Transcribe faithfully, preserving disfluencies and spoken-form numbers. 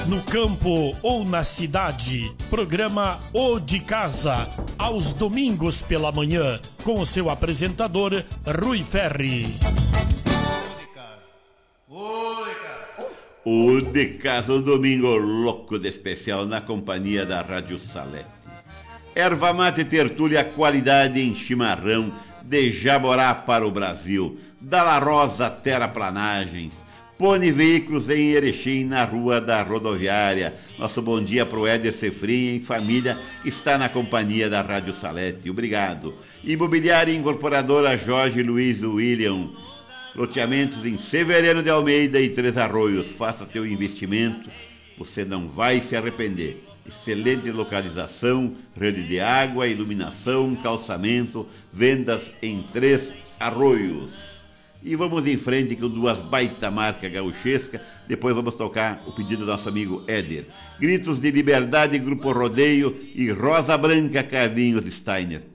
No campo ou na cidade, programa O de Casa, aos domingos pela manhã, com o seu apresentador, Rui Ferri. O de Casa, um domingo louco de especial na companhia da Rádio Salete. Erva mate tertúlia, qualidade em chimarrão, de Jaborá para o Brasil, da La Rosa Terraplanagens, Pone Veículos em Erechim, na Rua da Rodoviária. Nosso bom dia para o Éder Cefrinha e família que está na companhia da Rádio Salete. Obrigado. Imobiliária Incorporadora Jorge Luiz William. Loteamentos em Severiano de Almeida e Três Arroios. Faça teu investimento, você não vai se arrepender. Excelente localização, rede de água, iluminação, calçamento, vendas em Três Arroios. E vamos em frente com duas baita marcas gauchescas. Depois vamos tocar o pedido do nosso amigo Éder. Gritos de Liberdade, Grupo Rodeio e Rosa Branca, Carlinhos Steiner.